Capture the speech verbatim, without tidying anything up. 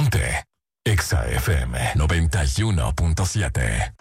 Ponte. Exa F M noventa y uno punto siete.